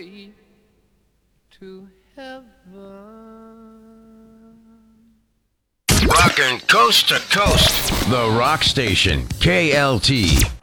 way to heaven. Rockin' coast to coast. The Rock Station, KLT.